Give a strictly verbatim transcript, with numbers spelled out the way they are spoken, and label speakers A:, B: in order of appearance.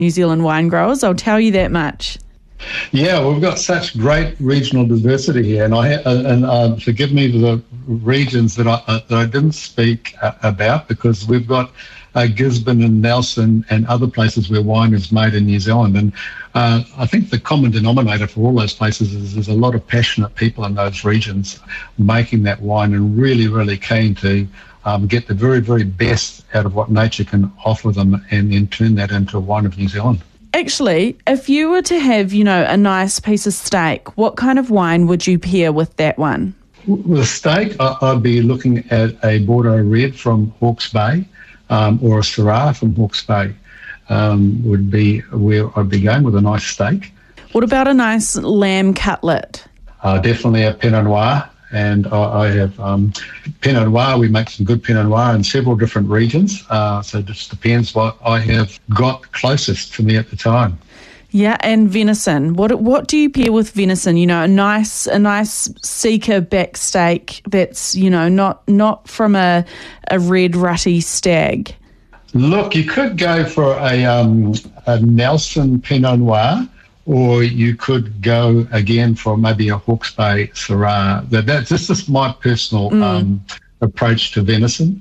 A: New Zealand wine growers, I'll tell you that much.
B: Yeah, we've got such great regional diversity here, and I and uh, forgive me for the regions that I uh, that I didn't speak uh, about, because we've got uh, Gisborne and Nelson and other places where wine is made in New Zealand, and uh, I think the common denominator for all those places is there's a lot of passionate people in those regions making that wine, and really, really keen to um, get the very, very best out of what nature can offer them, and then turn that into a wine of New Zealand.
A: Actually, if you were to have, you know, a nice piece of steak, what kind of wine would you pair with that one?
B: With a steak, I'd be looking at a Bordeaux Red from Hawke's Bay, um, or a Syrah from Hawke's Bay, um, would be where I'd be going with a nice steak.
A: What about a nice lamb cutlet?
B: Uh, definitely a Pinot Noir. And I, I have um, Pinot Noir. We make some good Pinot Noir in several different regions. Uh, so it just depends what I have got closest to me at the time.
A: Yeah, and venison. What what do you pair with venison? You know, a nice a nice Sika back steak that's, you know, not not from a a red rutty stag.
B: Look, you could go for a um, a Nelson Pinot Noir, or you could go again for maybe a Hawke's Bay Syrah. That, that's this is my personal mm. um, approach to venison.